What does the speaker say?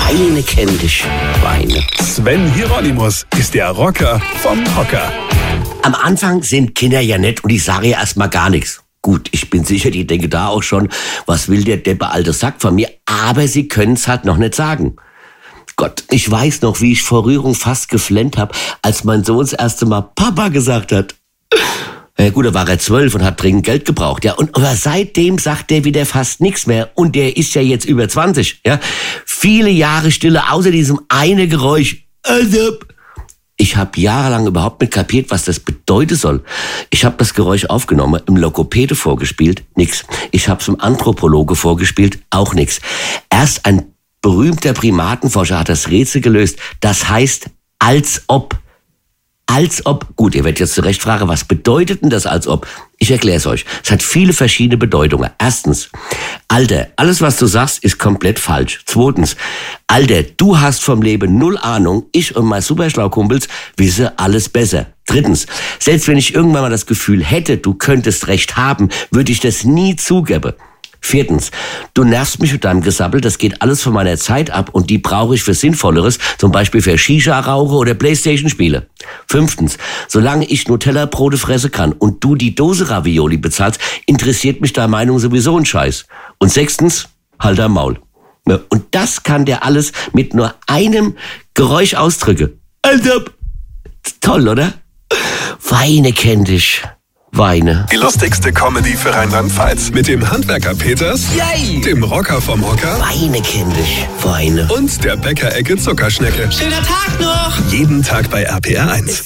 Weine kenn dich, Weine. Sven Hieronymus ist der Rocker vom Hocker. Am Anfang sind Kinder ja nett und ich sage ja erstmal gar nichts. Gut, ich bin sicher, die denken da auch schon, was will der deppe alte Sack von mir? Aber sie können es halt noch nicht sagen. Gott, ich weiß noch, wie ich vor Rührung fast geflennt habe, als mein Sohn das erste Mal Papa gesagt hat. Ja gut, da war er 12 und hat dringend Geld gebraucht. Ja, aber seitdem sagt er wieder fast nichts mehr. Und der ist ja jetzt über 20. Ja, viele Jahre Stille, außer diesem eine Geräusch. Ich habe jahrelang überhaupt nicht kapiert, was das bedeuten soll. Ich habe das Geräusch aufgenommen, im Logopäde vorgespielt, nix. Ich habe es im Anthropologe vorgespielt, auch nix. Erst ein berühmter Primatenforscher hat das Rätsel gelöst. Das heißt, als ob. Als ob. Gut, ihr werdet jetzt zurecht fragen, was bedeutet denn das als ob? Ich erkläre es euch. Es hat viele verschiedene Bedeutungen. Erstens, Alter, alles was du sagst, ist komplett falsch. Zweitens, Alter, du hast vom Leben null Ahnung. Ich und mein Superschlaukumpels wissen alles besser. Drittens, selbst wenn ich irgendwann mal das Gefühl hätte, du könntest recht haben, würde ich das nie zugeben. Viertens, du nervst mich mit deinem Gesabbel, das geht alles von meiner Zeit ab und die brauche ich für Sinnvolleres, zum Beispiel für Shisha-Rauche oder Playstation-Spiele. Fünftens, solange ich Nutella-Brote fressen kann und du die Dose Ravioli bezahlst, interessiert mich deine Meinung sowieso ein Scheiß. Und sechstens, halt dein Maul. Und das kann der alles mit nur einem Geräusch ausdrücken. Also, toll, oder? Weine kenn dich. Weine. Die lustigste Comedy für Rheinland-Pfalz. Mit dem Handwerker Peters, Yay! dem Rocker vom Hocker Weine kenn dich. Weine. und der Bäckerecke Zuckerschnecke. Schöner Tag noch! Jeden Tag bei RPR 1.